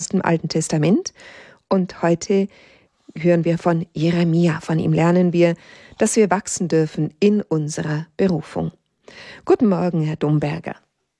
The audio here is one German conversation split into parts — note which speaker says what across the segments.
Speaker 1: aus dem Alten Testament. Und heute hören wir von Jeremia. Von ihm lernen wir, dass wir wachsen dürfen in unserer Berufung. Guten Morgen, Herr Domberger.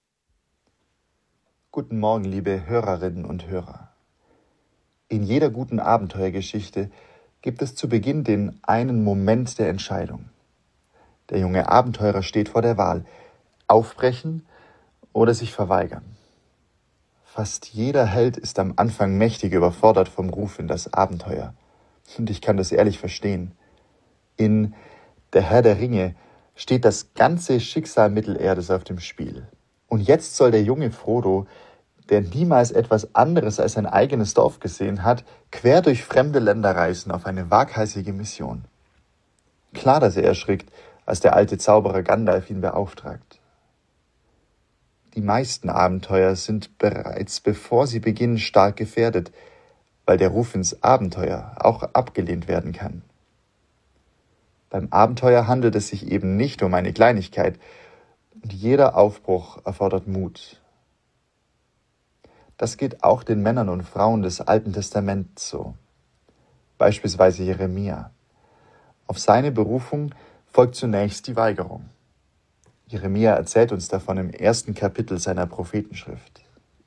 Speaker 2: Guten Morgen, liebe Hörerinnen und Hörer. In jeder guten Abenteuergeschichte gibt es zu Beginn den einen Moment der Entscheidung. Der junge Abenteurer steht vor der Wahl: aufbrechen oder sich verweigern. Fast jeder Held ist am Anfang mächtig überfordert vom Ruf in das Abenteuer. Und ich kann das ehrlich verstehen. In Der Herr der Ringe steht das ganze Schicksal Mittelerdes auf dem Spiel. Und jetzt soll der junge Frodo, der niemals etwas anderes als sein eigenes Dorf gesehen hat, quer durch fremde Länder reisen auf eine waghalsige Mission. Klar, dass er erschrickt, als der alte Zauberer Gandalf ihn beauftragt. Die meisten Abenteuer sind bereits, bevor sie beginnen, stark gefährdet, weil der Ruf ins Abenteuer auch abgelehnt werden kann. Beim Abenteuer handelt es sich eben nicht um eine Kleinigkeit, und jeder Aufbruch erfordert Mut. Das geht auch den Männern und Frauen des Alten Testaments so. Beispielsweise Jeremia. Auf seine Berufung folgt zunächst die Weigerung. Jeremia erzählt uns davon im 1. Kapitel seiner Prophetenschrift.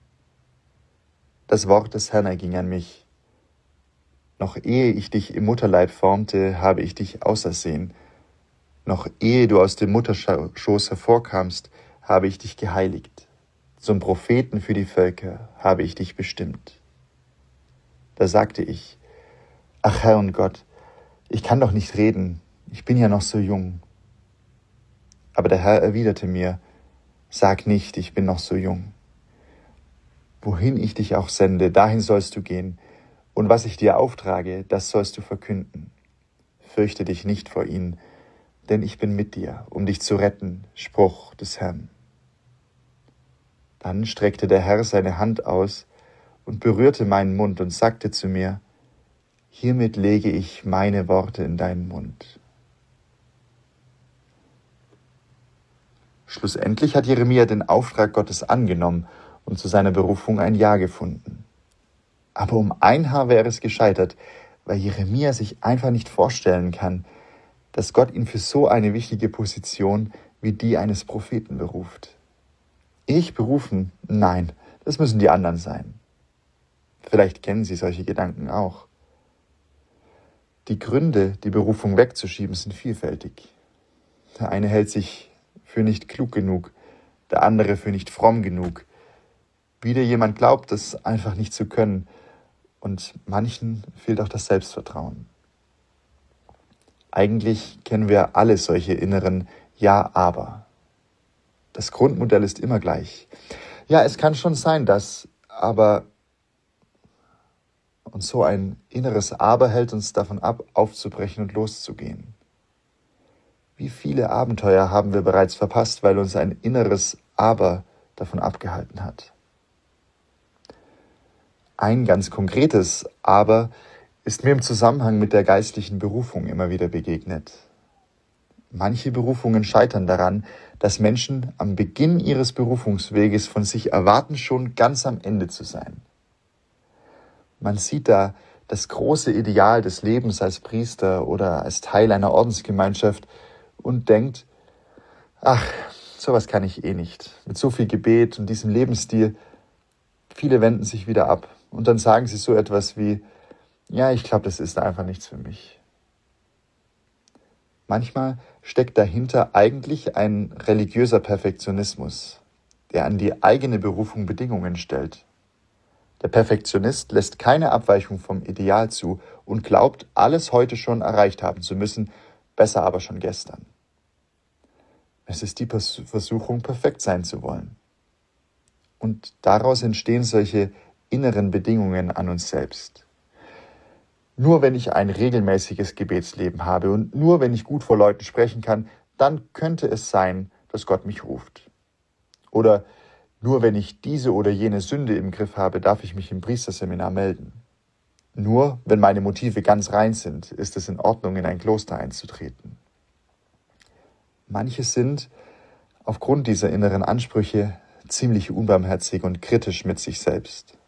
Speaker 2: Das Wort des Herrn erging an mich. Noch ehe ich dich im Mutterleib formte, habe ich dich ausersehen. Noch ehe du aus dem Mutterschoß hervorkamst, habe ich dich geheiligt. Zum Propheten für die Völker habe ich dich bestimmt. Da sagte ich: Ach Herr und Gott, ich kann doch nicht reden, ich bin ja noch so jung. Aber der Herr erwiderte mir: Sag nicht, ich bin noch so jung. Wohin ich dich auch sende, dahin sollst du gehen, und was ich dir auftrage, das sollst du verkünden. Fürchte dich nicht vor ihnen, denn ich bin mit dir, um dich zu retten, Spruch des Herrn. Dann streckte der Herr seine Hand aus und berührte meinen Mund und sagte zu mir: Hiermit lege ich meine Worte in deinen Mund. Schlussendlich hat Jeremia den Auftrag Gottes angenommen und zu seiner Berufung ein Ja gefunden. Aber um ein Haar wäre es gescheitert, weil Jeremia sich einfach nicht vorstellen kann, dass Gott ihn für so eine wichtige Position wie die eines Propheten beruft. Ich berufen? Nein, das müssen die anderen sein. Vielleicht kennen Sie solche Gedanken auch. Die Gründe, die Berufung wegzuschieben, sind vielfältig. Der eine hält sich für nicht klug genug, der andere für nicht fromm genug. Wieder jemand glaubt, es einfach nicht zu können, und manchen fehlt auch das Selbstvertrauen. Eigentlich kennen wir alle solche inneren Ja, aber. Das Grundmodell ist immer gleich. Ja, es kann schon sein, dass, aber... Und so ein inneres Aber hält uns davon ab, aufzubrechen und loszugehen. Wie viele Abenteuer haben wir bereits verpasst, weil uns ein inneres Aber davon abgehalten hat? Ein ganz konkretes Aber ist mir im Zusammenhang mit der geistlichen Berufung immer wieder begegnet. Manche Berufungen scheitern daran, dass Menschen am Beginn ihres Berufungsweges von sich erwarten, schon ganz am Ende zu sein. Man sieht da das große Ideal des Lebens als Priester oder als Teil einer Ordensgemeinschaft und denkt: Ach, sowas kann ich eh nicht. Mit so viel Gebet und diesem Lebensstil. Viele wenden sich wieder ab und dann sagen sie so etwas wie: Ja, ich glaube, das ist einfach nichts für mich. Manchmal steckt dahinter eigentlich ein religiöser Perfektionismus, der an die eigene Berufung Bedingungen stellt. Der Perfektionist lässt keine Abweichung vom Ideal zu und glaubt, alles heute schon erreicht haben zu müssen, besser aber schon gestern. Es ist die Versuchung, perfekt sein zu wollen. Und daraus entstehen solche inneren Bedingungen an uns selbst. Nur wenn ich ein regelmäßiges Gebetsleben habe und nur wenn ich gut vor Leuten sprechen kann, dann könnte es sein, dass Gott mich ruft. Oder nur wenn ich diese oder jene Sünde im Griff habe, darf ich mich im Priesterseminar melden. Nur wenn meine Motive ganz rein sind, ist es in Ordnung, in ein Kloster einzutreten. Manche sind aufgrund dieser inneren Ansprüche ziemlich unbarmherzig und kritisch mit sich selbst.